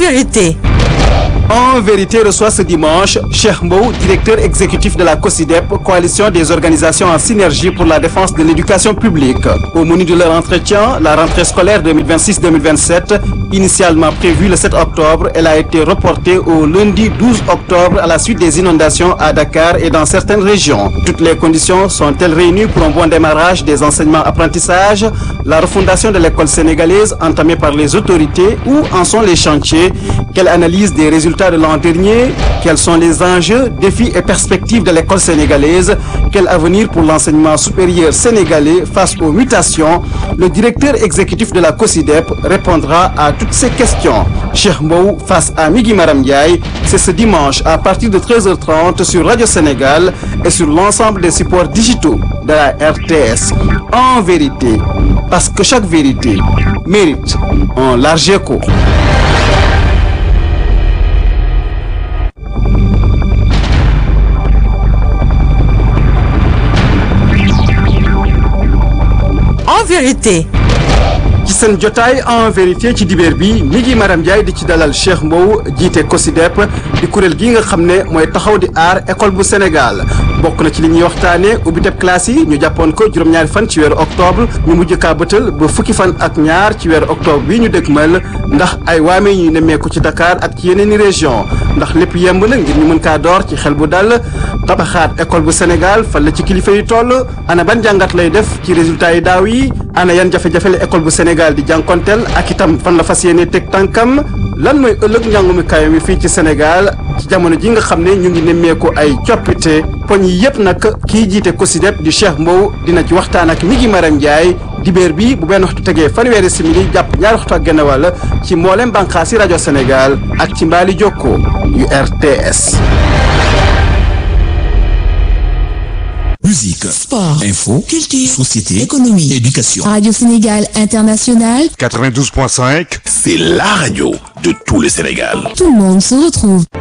vérité. En vérité reçoit ce dimanche Cheikh Mbow, directeur exécutif de la COSYDEP, coalition des organisations en synergie pour la défense de l'éducation publique. Au menu de leur entretien, la rentrée scolaire 2026-2027, initialement prévue le 7 octobre, elle a été reportée au lundi 12 octobre à la suite des inondations à Dakar et dans certaines régions. Toutes les conditions sont-elles réunies pour un bon démarrage des enseignements-apprentissages? La refondation de l'école sénégalaise entamée par les autorités, où en sont les chantiers? Quelle analyse des résultats de l'an dernier? Quels sont les enjeux, défis et perspectives de l'école sénégalaise? Quel avenir pour l'enseignement supérieur sénégalais face aux mutations? Le directeur exécutif de la COSYDEP répondra à toutes ces questions. Cheikh Mbow face à Migui Maram Ndiaye, c'est ce dimanche à partir de 13h30 sur Radio Sénégal et sur l'ensemble des supports digitaux de la RTS. En vérité, parce que chaque vérité mérite un large écho. En vérité. ci seen jotaay en vérité ci dibeer bi Migui Maram Ndiaye di ci dalal Cheikh Mbow jiite COSYDEP di kuréel gi nga xam ne mooy taxaw di aar école bu Sénégal bokk na ci li ñuy waxtaane ubbiteb classe yi ñu jàppoon ko juróom-ñaari fan ci weeru octobre ñu mujj kaa bëtal ba fukki fan ak ñaar ci weeru octobre bi ñu dëgmal ndax ay waame ñuy nemmeeku ci Dakar ak ci yeneen i région ndax lépp yemb na ngir ñu mën kaa door ci xel bu dal tabaxaat école bu Sénégal fan la ci kilifa yi toll ana ban jàngat lay def ci résultat yi daaw yi ana yan jafe-jafe la école bu Sénégal di jànkonteel ak itam fan la fas yéene teg tànkam lan mooy ëllëg njàngumi kayo mi fii ci Sénégal ci jamono ji nga xam ne ñu ngi nemmeeku ay coppite poñ yi yëpp nag kii jiite COSYDEP di Cheikh Mbow dina ci waxtaan ak Migui Maram Ndiaye dibéer bi bu benn waxtu tegee fanweeri simili jàpp ñaari waxtu ak genn wàll ci mboolem bànqaasi rajo Sénégal ak ci mbaali jokko yu RTS. Musique, sport, info, culture, société, économie, éducation. Radio Sénégal International. 92.5. C'est la radio de tout le Sénégal. Tout le monde se retrouve.